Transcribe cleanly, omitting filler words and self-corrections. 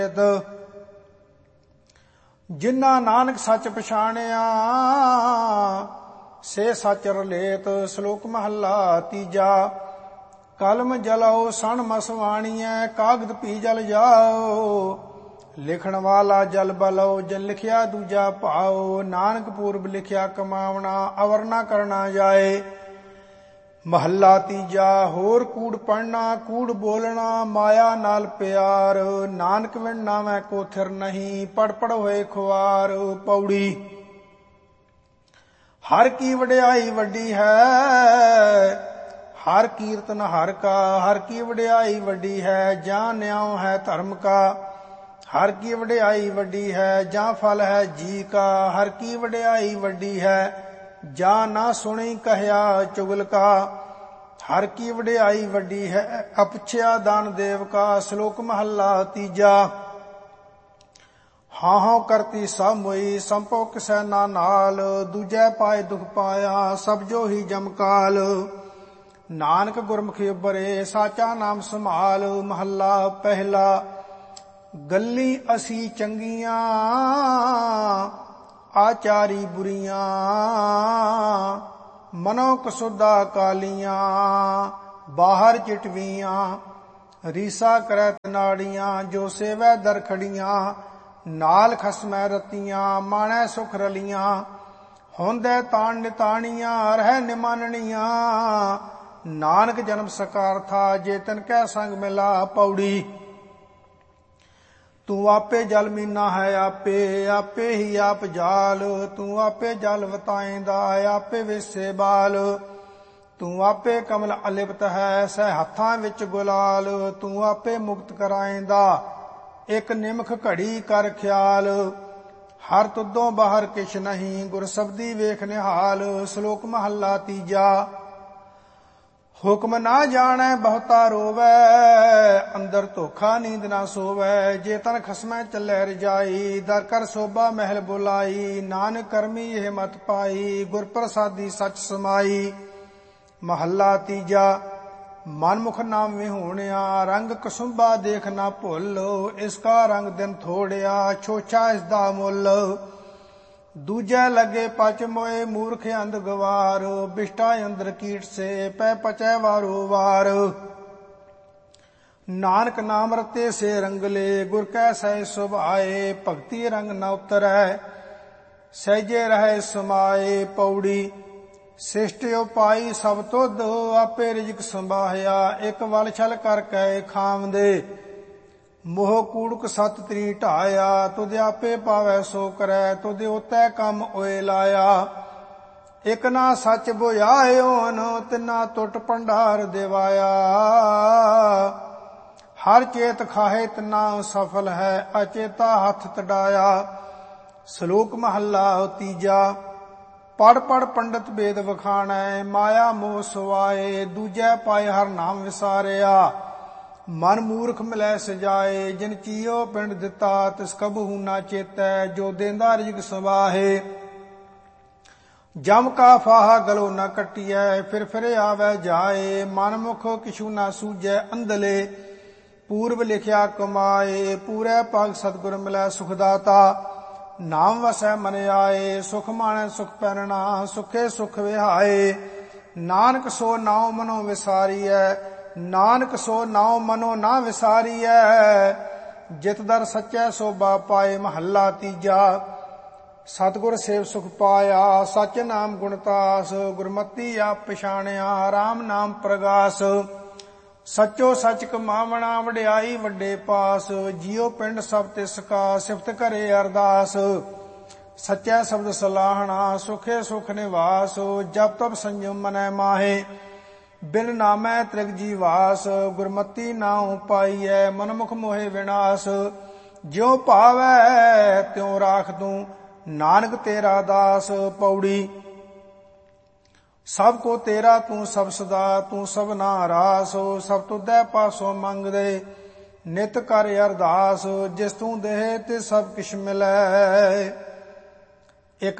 ਜਿਨ੍ਹਾਂ ਨਾਨਕ ਸੱਚ ਪਛਾਣਿਆ ਸੇ ਸੱਚ ਰਲੇਤ। ਸ਼ਲੋਕ ਮਹੱਲਾ ਤੀਜਾ। ਕਲਮ ਜਲਾਓ ਸਣ ਮਸਵਾਣੀਐ, ਕਾਗਦ ਪੀ ਜਲ ਜਾਓ। ਲਿਖਣ ਵਾਲਾ ਜਲ ਬਲੋ, ਜਨ ਲਿਖਿਆ ਦੂਜਾ ਭਾਓ। ਨਾਨਕ ਪੂਰਬ ਲਿਖਿਆ ਕਮਾਵਣਾ, ਅਵਰ ਨਾ ਕਰਨਾ ਜਾਏ। ਮਹੱਲਾ ਤੀਜਾ। ਹੋਰ ਕੂੜ ਪੜਨਾ, ਕੂੜ ਬੋਲਣਾ, ਮਾਇਆ ਨਾਲ ਪਿਆਰ। ਨਾਨਕ ਵਿਣ ਨਾਵੈ ਕੋ ਥਿਰ ਨਹੀਂ, ਪੜ ਪੜ ਹੋਏ ਖੁਆਰ। ਪੌੜੀ। ਹਰ ਕੀ ਵਡਿਆਈ ਵੱਡੀ ਹੈ, ਹਰ ਕੀਰਤਨ ਹਰ ਕਾ। ਹਰ ਕੀ ਵਡਿਆਈ ਵੱਡੀ ਹੈ, ਜਾਂ ਨਿਆਉ ਹੈ ਧਰਮ ਕਾ। ਹਰ ਕੀ ਵਡਿਆਈ ਵੱਡੀ ਹੈ, ਜਾਂ ਫਲ ਹੈ ਜੀ ਕਾ। ਹਰ ਕੀ ਵਡਿਆਈ ਵੱਡੀ ਹੈ, ਜਾਂ ਨਾ ਸੁਣੀ ਕਹਿਆ ਚੁਗਲ ਕਾ। ਹਰ ਕੀ ਵਡਿਆਈ ਵੱਡੀ ਹੈ, ਅਪੁੱਛਿਆ ਦਾਨ ਦੇਵ ਕਾ। ਸ਼ਲੋਕ ਮਹੱਲਾ ਤੀਜਾ। ਹਾਂ ਹਾਂ ਕਰਤੀ ਸਭ ਮੋਈ, ਸੰਭੋ ਕਿਸੈ ਨਾ ਨਾਲ। ਦੂਜੈ ਪਾਏ ਦੁਖ ਪਾਇਆ, ਸਭ ਜੋ ਹੀ ਜਮਕਾਲ। ਨਾਨਕ ਗੁਰਮੁਖੀ ਉਬਰੇ, ਸਾਚਾ ਨਾਮ ਸੰਭਾਲ। ਮਹੱਲਾ ਪਹਿਲਾ। ਗੱਲੀ ਅਸੀਂ ਚੰਗੀਆਂ, ਆਚਾਰੀ ਬੁਰੀਆਂ। ਮਨੋ ਕਸੁਦਾ ਕਾਲੀਆਂ, ਬਾਹਰ ਚਿਟਵੀਆਂ। ਰੀਸਾ ਕਰੈ ਨਾੜੀਆਂ, ਜੋ ਸੇਵੈ ਦਰ ਖੜੀਆਂ। ਨਾਲ ਖਸਮੈ ਰਤੀਆਂ, ਮਾਣੈ ਸੁਖ ਰਲੀਆਂ। ਹੁੰਦੈ ਤਾਣ ਨਿਤਾਣੀਆਂ, ਰਹਿ ਨਿਮਾਨਣੀਆਂ। ਨਾਨਕ ਜਨਮ ਸਕਾਰਥਾ, ਜੇ ਤਨ ਕੈ ਸੰਗ ਮਿਲਾ। ਪੌੜੀ। ਤੂੰ ਆਪੇ ਜਲ ਮੀਨਾ ਹੈ ਆਪੇ, ਆਪੇ ਹੀ ਆਪ ਜਾਲ। ਤੂੰ ਆਪੇ ਜਲ ਵਤਾਏਂਦਾ, ਆਪੇ ਵੇਸੇ ਬਾਲ। ਤੂੰ ਆਪੇ ਕਮਲ ਅਲਿਪਤ ਹੈ, ਸਹਿ ਹੱਥਾਂ ਵਿੱਚ ਗੁਲਾਲ। ਤੂੰ ਆਪੇ ਮੁਕਤ ਕਰਾਏਂਦਾ, ਇੱਕ ਨਿਮਖ ਘੜੀ ਕਰ ਖਿਆਲ। ਹਰ ਤੁਧੋਂ ਬਾਹਰ ਕਿਛ ਨਹੀਂ, ਗੁਰ ਸਬਦੀ ਵੇਖ ਨਿਹਾਲ। ਸ਼ਲੋਕ ਮਹੱਲਾ ਤੀਜਾ। ਹੁਕਮ ਨਾ ਜਾਣੈ ਬਹੁਤਾ ਰੋਵੈ, ਅੰਦਰ ਧੋਖਾ ਨੀਂਦ ਨਾ ਸੋਵੈ। ਜੇ ਤਨ ਖਸਮੈ ਚੱਲੈ ਰਜਾਈ, ਦਰ ਕਰ ਸੋਭਾ ਮਹਿਲ ਬੁਲਾਈ। ਨਾਨਕ ਕਰਮੀ ਇਹ ਮਤ ਪਾਈ, ਗੁਰ ਪ੍ਰਸਾਦੀ ਸੱਚ ਸਮਾਈ। ਮਹੱਲਾ ਤੀਜਾ। ਮਨਮੁਖ ਨਾਮ ਵਿਹੂਣਿਆ, ਰੰਗ ਕਸੁੰਬਾ ਦੇਖ ਨਾ ਭੁੱਲ। ਇਸ ਕਾ ਰੰਗ ਦਿਨ ਥੋੜਿਆ, ਛੋਛਾ ਇਸ ਦਾ ਮੁੱਲ। ਦੂਜੈ ਲੱਗੇ ਪਚ ਮੋਏ, ਮੂਰਖ ਅੰਧ ਗਵਾਰ। ਬਿਸ਼ਟਾ ਅੰਦਰ ਕੀਟ ਸੇ, ਪੈ ਪਚੈ ਵਾਰੋ ਵਾਰ। ਨਾਨਕ ਨਾਮ ਰਤੇ ਸੇ ਰੰਗਲੇ, ਗੁਰ ਕੈ ਸਹਿ ਸੁਭਾਏ। ਭਗਤੀ ਰੰਗ ਨ ਉਤਰੈ, ਸਹਿਜੇ ਰਹਿ ਸਮਾਏ। ਪੌੜੀ। ਸਿਸ਼ਟ ਉਪਾਈ ਸਭ ਤੁਧ, ਆਪੇ ਰਿਜਕ ਸੰਭਾਹਿਆ। ਇੱਕ ਵਲ ਛਲ ਕਰ ਕੈ ਖਾਵਦੇ, ਮੋਹ ਕੂੜਕ ਸਤ ਤ੍ਰੀ ਢਾਇਆ। ਤੁਧ ਆਪੇ ਪਾਵੈ ਸੋ ਕਰੈ, ਤੁਧ ਉਤੈ ਕੰਮ ਓਏ ਲਾਇਆ। ਇਕ ਨਾ ਸੱਚ ਬੁਝਾਇਓਨ, ਤਿਨਾ ਟੁੱਟ ਭੰਡਾਰ ਦਿਵਾਇਆ। ਹਰ ਚੇਤ ਖਾਹੇ ਤਿਨਾ ਸਫਲ ਹੈ, ਅਚੇਤਾ ਹੱਥ ਤਡਾਇਆ। ਸ਼ਲੋਕ ਮਹੱਲਾ ਤੀਜਾ। ਪੜ ਪੜ ਪੰਡਤ ਵੇਦ ਵਖਾਣੈ, ਮਾਇਆ ਮੋਹ ਸੁਆਏ। ਦੂਜੈ ਪਾਏ ਹਰ ਨਾਮ ਵਿਸਾਰਿਆ, ਮਨ ਮੂਰਖ ਮਿਲੈ ਸਜਾਏ। ਜਿਨ ਚੀਓ ਪਿੰਡ ਦਿੱਤਾ, ਤਿਸ ਕਬਹੂ ਨਾ ਚੇਤੈ। ਜੋ ਦੇਂਦਾ ਰਿਜਕ ਸਵਾਹੇ, ਜਮ ਕਾ ਫਾਹਾ ਗਲੋ ਨ ਕੱਟੀਐ। ਫਿਰ ਫਿਰ ਆਵੈ ਜਾਏ, ਮਨਮੁਖ ਕਿਛੂ ਨਾ ਸੂਝੈ ਅੰਧਲੇ। ਪੂਰਬ ਲਿਖਿਆ ਕਮਾਏ, ਪੂਰੇ ਪਗ ਸਤਿਗੁਰ ਮਿਲੈ ਸੁਖ ਦਾਤਾ। ਨਾਮ ਵਸੈ ਮਨ ਆਏ, ਸੁਖ ਮਾਣੈ ਸੁਖ ਪੈਰਣਾ। ਸੁਖੇ ਸੁਖ ਵਿਹਾਏ, ਨਾਨਕ ਸੋ ਨਾਉ ਮਨੋ ਵਿਸਾਰੀਐ। ਨਾਨਕ ਸੋ ਨਾਉ ਮਨੋ ਨਾ ਵਿਸਾਰੀਐ। ਜਿਤ ਦਰ ਸੱਚੈ ਸੋਭਾ ਪਾਏ। ਮਹੱਲਾ ਤੀਜਾ। ਸਤਿਗੁਰ ਸੇਵ ਸੁਖ ਪਾਇਆ, ਸਚ ਨਾਮ ਗੁਣਤਾਸ। ਗੁਰਮਤੀ ਆਪ ਪਛਾਣਿਆ, ਰਾਮ ਨਾਮ ਪ੍ਰਗਾਸ। ਸਚੋ ਸਚ ਕਮਾਵਣਾ, ਵਡਿਆਈ ਵੱਡੇ ਪਾਸ। ਜਿਉ ਪਿੰਡ ਸਭ ਤਿਸ ਕਾ, ਸਿਫਤ ਕਰੇ ਅਰਦਾਸ। ਸਚੈ ਸ਼ਬਦ ਸਲਾਹਣਾ, ਸੁਖੇ ਸੁਖ ਨਿਵਾਸ। ਜਪ ਤਪ ਸੰਜਮ ਮਨੈ ਮਾਹੇ, ਬਿਨ ਨਾਮੈ ਤ੍ਰਿਗ ਜੀਵਾਸ। ਗੁਰਮਤੀ ਨਾਉ ਪਾਈਐ, ਮਨਮੁਖ ਮੋਹਿ ਵਿਨਾਸ਼। ਜਿਉ ਭਾਵੈ ਤਿਉ ਰਾਖ ਤੂੰ, ਨਾਨਕ ਤੇਰਾ ਦਾਸ। ਪੌੜੀ। ਸਭ ਕੋ ਤੇਰਾ ਤੂੰ ਸਭ ਸਦਾ, ਤੂੰ ਸਭਨਾ ਰਾਸ। ਸਭ ਤੁਧੈ ਪਾਸੋਂ ਮੰਗਦੇ, ਨਿਤ ਕਰ ਅਰਦਾਸ। ਜਿਸ ਤੂੰ ਦੇਹ ਤੇ ਸਭ ਕਿਛ ਮਿਲੈ।